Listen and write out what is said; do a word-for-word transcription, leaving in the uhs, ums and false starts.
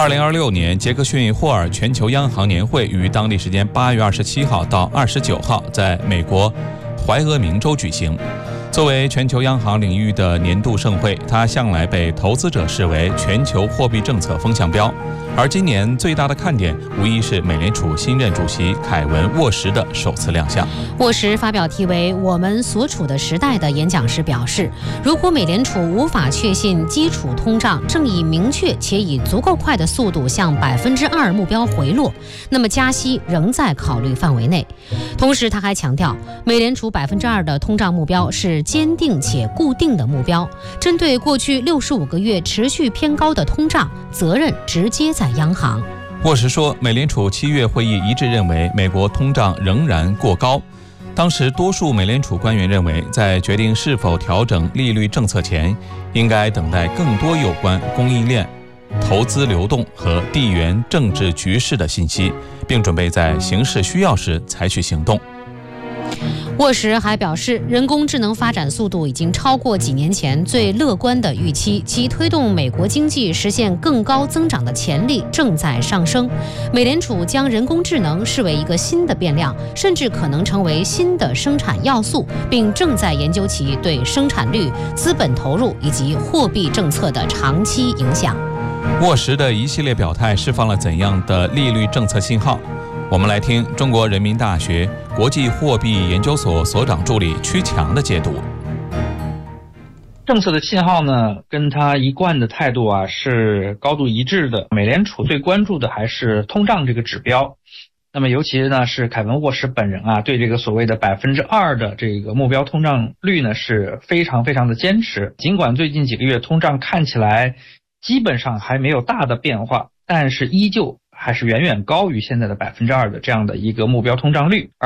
二零二六年杰克逊霍尔全球央行年会于当地时间八月二十七号到二十九号在美国怀俄明州举行。作为全球央行领域的年度盛会，它向来被投资者视为全球货币政策风向标。而今年最大的看点无疑是美联储新任主席凯文·沃什的首次亮相。 沃什发表题为《我们所处的时代》的演讲时表示，如果美联储无法确信基础通胀正以明确且以足够快的速度向百分之二目标回落，那么加息仍在考虑范围内。同时，他还强调，美联储百分之二的通胀目标是坚定且固定的目标。针对过去六十五个月持续偏高的通胀，责任直接在央行。 沃什说，美联储七月会议一致认为美国通胀仍然过高。当时多数美联储官员认为，在决定是否调整利率政策前，应该等待更多有关供应链、投资流动和地缘政治局势的信息，并准备在形势需要时采取行动。 沃什还表示，人工智能发展速度已经超过几年前最乐观的预期，其推动美国经济实现更高增长的潜力正在上升。美联储将人工智能视为一个新的变量，甚至可能成为新的生产要素，并正在研究其对生产率、资本投入以及货币政策的长期影响。 沃什的一系列表态释放了怎样的利率政策信号？我们来听中国人民大学国际货币研究所所长助理曲强的解读。 政策的信号呢，跟他一贯的态度啊是高度一致的。美联储最关注的还是通胀这个指标。那么尤其呢是凯文沃什本人啊，对这个所谓的百分之二的这个目标通胀率呢是非常非常的坚持。尽管最近几个月通胀看起来基本上还没有大的变化，但是依旧还是远远高于现在的百分之二的这样的一个目标通胀率。而